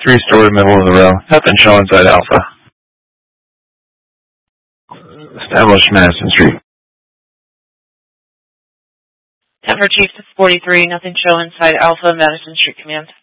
Three-story, middle of the row. Nothing show inside Alpha. Establish Madison Street. Denver Chief to 43, nothing show inside Alpha, Madison Street Command.